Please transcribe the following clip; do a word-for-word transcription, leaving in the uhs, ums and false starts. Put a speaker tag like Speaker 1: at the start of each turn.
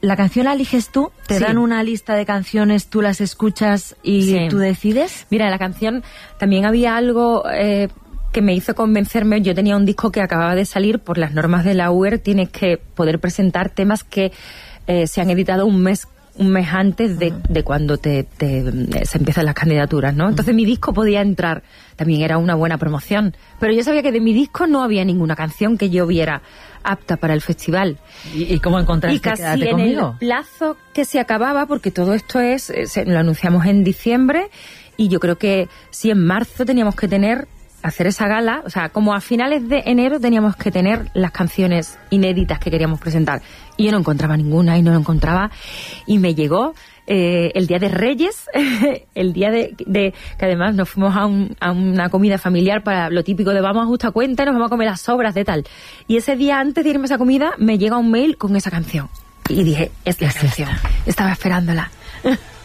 Speaker 1: ¿La canción la eliges tú? ¿Te
Speaker 2: Sí.
Speaker 1: dan una lista de canciones, tú las escuchas y
Speaker 2: Sí.
Speaker 1: tú decides?
Speaker 2: Mira, la canción también había algo eh, que me hizo convencerme. Yo tenía un disco que acababa de salir. Por las normas de la U E R tienes que poder presentar temas que eh, se han editado un mes un mes antes de, de cuando te, te, se empiezan las candidaturas, ¿no? Entonces mi disco podía entrar, también era una buena promoción, pero yo sabía que de mi disco no había ninguna canción que yo viera apta para el festival.
Speaker 3: ¿Y, y cómo encontraste
Speaker 2: Y casi
Speaker 3: Quédate
Speaker 2: en
Speaker 3: conmigo?
Speaker 2: el plazo que se acababa, porque todo esto es, eh, se, lo anunciamos en diciembre, y yo creo que si en marzo teníamos que tener, hacer esa gala, o sea, como a finales de enero teníamos que tener las canciones inéditas que queríamos presentar. Y yo no encontraba ninguna y no lo encontraba. Y me llegó eh, el día de Reyes, el día de, de que además nos fuimos a, un, a una comida familiar para lo típico de vamos a justa cuenta y nos vamos a comer las sobras de tal. Y ese día antes de irme a esa comida me llega un mail con esa canción. Y dije, es la canción. Estaba esperándola.